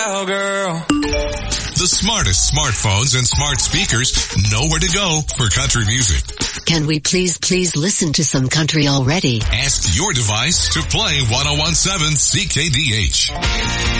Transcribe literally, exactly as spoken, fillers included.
Girl. The smartest smartphones and smart speakers know where to go for country music. Can we please, please listen to some country already? Ask your device to play one oh one seven C K D H.